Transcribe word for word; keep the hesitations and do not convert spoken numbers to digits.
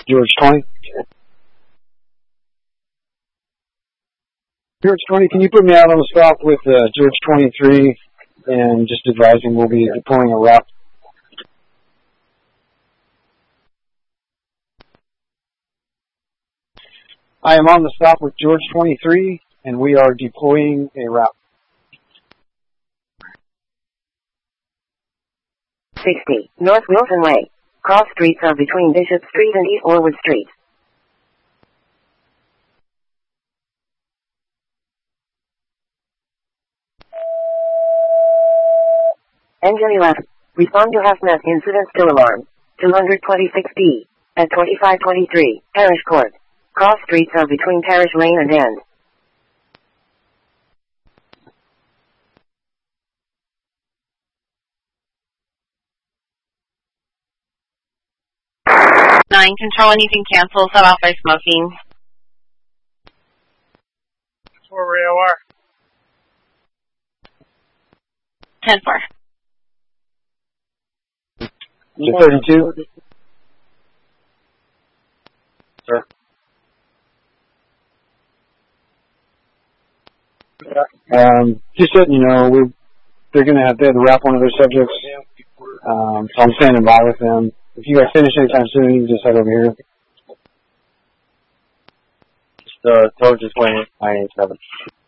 George twenty. George twenty, can you put me out on the stop with uh, George twenty-three and just advising we'll be deploying a route? I am on the stop with George twenty-three and we are deploying a route. sixty, North Wilson Way. Cross streets are between Bishop Street and East Orwood Street. Engine eleven. Respond to HASMET incident still alarm. two twenty-six D. At twenty-five twenty-three, Parish Court. Cross streets are between Parish Lane and End. nine, control anything cancel, set off by smoking. four rail R. ten four. two thirty-two. Sir. Um, just letting you know, we they're going to have, they have to wrap one of their subjects. Um, so I'm standing by with them. If you guys finish anytime soon, you can just head over here. Just, uh, tell her just wait. I ain't seven.